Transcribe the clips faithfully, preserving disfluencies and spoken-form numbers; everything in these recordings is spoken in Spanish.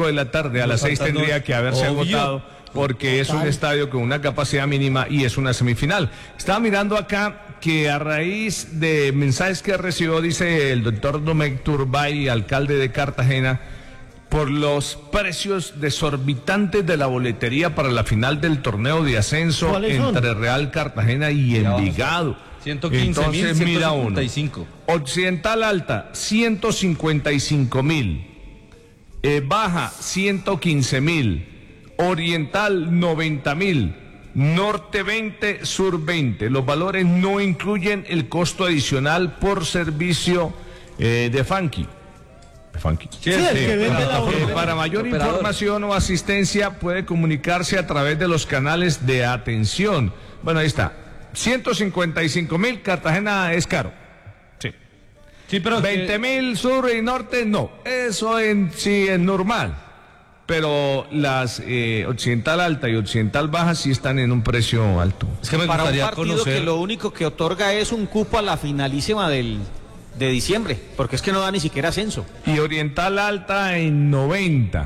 cinco de la tarde, a las seis tendría que haberse Obvio. agotado, porque es un estadio con una capacidad mínima y es una semifinal. Estaba mirando acá que a raíz de mensajes que recibió, dice el doctor Domecq Turbay, alcalde de Cartagena, por los precios desorbitantes de la boletería para la final del torneo de ascenso entre Real Cartagena y Envigado. ciento quince mil, Entonces, mira uno. Occidental Alta, ciento cincuenta y cinco mil. Eh, baja, ciento quince mil. Oriental, noventa mil. Norte veinte, Sur veinte. Los valores no incluyen el costo adicional por servicio eh, de Funky. Funky. Sí, sí, sí. Eh, para mayor operador. información o asistencia puede comunicarse a través de los canales de atención. Bueno, ahí está. ciento cincuenta y cinco mil, Cartagena es caro. Sí. Sí, pero veinte mil, sur y norte, no. Eso en sí es normal. Pero las eh, Occidental Alta y Occidental Baja sí están en un precio alto. Es que me para un partido conocer... que lo único que otorga es un cupo a la finalísima del, de diciembre, porque es que no da ni siquiera ascenso. Y Oriental Alta en noventa.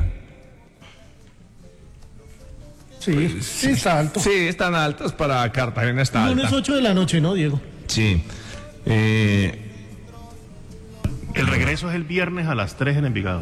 Sí, sí está alto. Sí, están altas para Cartagena, está alta. Lunes ocho de la noche, ¿no, Diego? Sí. Eh... El regreso es el viernes a las tres en Envigado.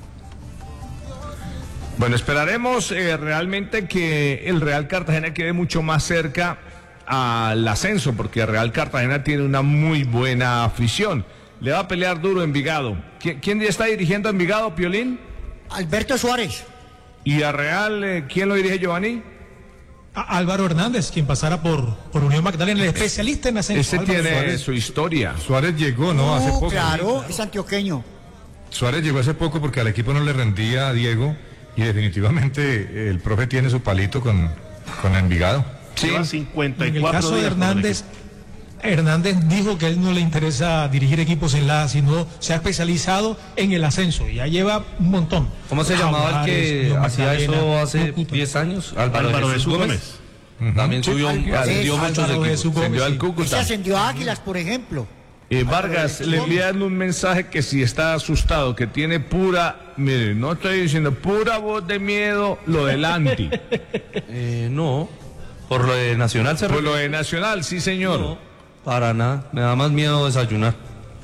Bueno, esperaremos eh, realmente que el Real Cartagena quede mucho más cerca al ascenso, porque el Real Cartagena tiene una muy buena afición. Le va a pelear duro Envigado. ¿Qui- ¿Quién está dirigiendo a Envigado, Piolín? Alberto Suárez. ¿Y a Real, eh, quién lo dirige, Giovanni? A Álvaro Hernández, quien pasara por, por Unión Magdalena, el especialista en ascenso. Ese Álvaro tiene Suárez. su historia. Suárez llegó, ¿no? Hace Uh, poco. claro, es antioqueño. Suárez llegó hace poco porque al equipo no le rendía a Diego y definitivamente el profe tiene su palito con, con Envigado. Sí, cincuenta y cuatro en el caso de Hernández, Hernández dijo que a él no le interesa dirigir equipos en la, sino se ha especializado en el ascenso y ya lleva un montón. ¿Cómo se llamaba el que hacía eso hace diez años? Álvaro, Álvaro Jesús Gómez. Gómez. Uh-huh. También subió, Sí, ascendió muchos Álvaro equipos. Ascendió al Se Cúcuta. ascendió a Águilas, por ejemplo. Eh, Vargas, le envían un mensaje que si está asustado, que tiene pura, mire, no estoy diciendo pura voz de miedo, lo del anti. eh, no, por lo de Nacional se Por lo de Nacional, sí señor. No, para nada, me da más miedo desayunar.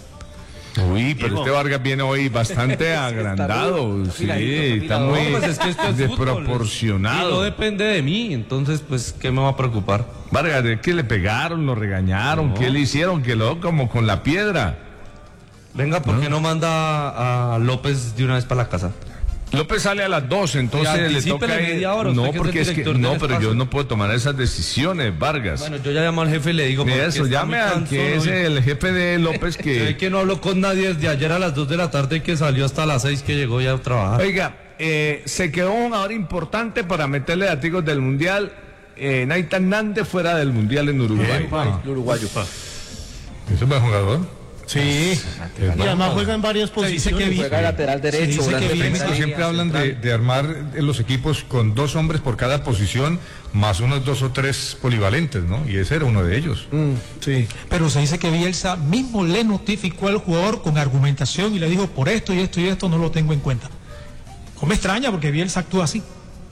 Uy, pero este Vargas viene hoy bastante agrandado, sí, está muy No, pues es que esto es desproporcionado. fútbol. Y no depende de mí, entonces, pues, ¿qué me va a preocupar? Vargas, ¿de qué le pegaron, lo regañaron? No. ¿Qué le hicieron? Que lo como con la piedra. Venga, ¿por ¿No? qué no manda a López de una vez para la casa? López sale a las dos, entonces Sí, le toca anticípele ir- media hora, usted No, que es porque el es que director del no, pero espacio. yo no puedo tomar esas decisiones, Vargas. Bueno, yo ya llamo al jefe y le digo... Mira porque eso, está llame muy al cansón que es hoy. el jefe de López Se ve que... que no habló con nadie desde ayer a las dos de la tarde y que salió hasta las seis que llegó ya a trabajar. Oiga, eh, se quedó un jugador importante para meterle datigos del Mundial, eh, Nathan Nández fuera del Mundial en Uruguay. El uruguayo. ¿Es un buen jugador? Sí. Y además juega en varias Se dice posiciones. que vi- Juega lateral derecho, se dice volante que Los viene- técnicos siempre hablan de, de armar los equipos con dos hombres por cada posición, más unos dos o tres polivalentes, ¿no? Y ese era uno de ellos. Mm, sí. Pero se dice que Bielsa mismo le notificó al jugador con argumentación y le dijo por esto y esto y esto no lo tengo en cuenta. No me extraña porque Bielsa actúa así.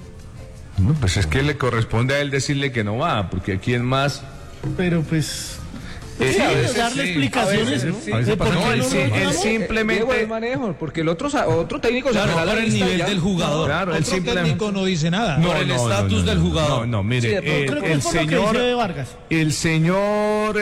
No, pues es que le corresponde a él decirle que no va, porque aquí en más... Pero pues... Eh, Sí, a veces darle sí. explicaciones. A veces sí. de A veces por pasa. qué No, él, no sí- lo él ganamos. Diego, el simplemente... manejo, porque el otro, sa- otro técnico se Claro, da la por el lista nivel ya. del jugador. Claro, él Otro simplemente... técnico no dice nada. Por el estatus del jugador. No, no, mire, Sí, de pronto eh, Creo que el es por lo que señor... dice de Vargas. El señor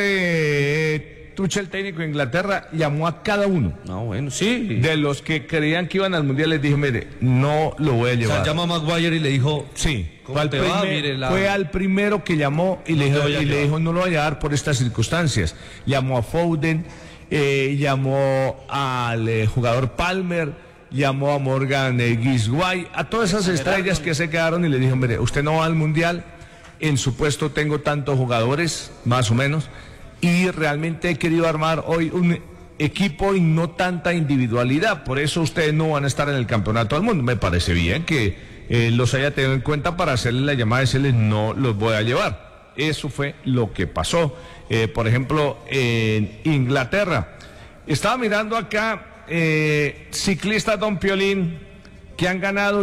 eh, Tuchel, técnico de Inglaterra, llamó a cada uno No, bueno, sí. de los que creían que iban al Mundial, les dijo, mire, no lo voy a O llevar. sea, llama a Maguire y le dijo... Sí, ¿Cómo fue al, te va? primer- Mire, la- fue al primero que llamó y, No le, te dijo, voy a y le llevar. dijo, no lo voy a llevar por estas circunstancias. Llamó a Foden, eh, llamó al eh, jugador Palmer, llamó a Morgan eh, Gisguay, a todas esas estrellas que se quedaron y le dijo, mire, usted no va al Mundial, en su puesto tengo tantos jugadores, más o menos, y realmente he querido armar hoy un equipo y no tanta individualidad, por eso ustedes no van a estar en el Campeonato del Mundo. Me parece bien que eh, los haya tenido en cuenta para hacerle la llamada y decirles no los voy a llevar. Eso fue lo que pasó. Eh, por ejemplo, en Inglaterra, estaba mirando acá eh, ciclistas Don Piolín que han ganado